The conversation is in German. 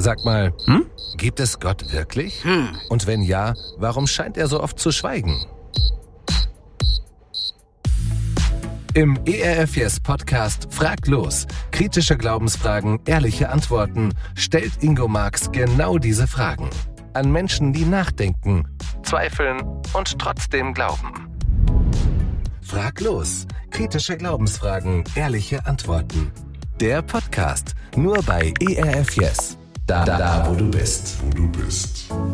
Sag mal, gibt es Gott wirklich? Und wenn ja, warum scheint er so oft zu schweigen? Im ERF Yes Podcast Frag los. Kritische Glaubensfragen, ehrliche Antworten stellt Ingo Marx genau diese Fragen. An Menschen, die nachdenken, zweifeln und trotzdem glauben. Frag los. Kritische Glaubensfragen, ehrliche Antworten. Der Podcast. Nur bei ERF Yes. Da, wo du bist.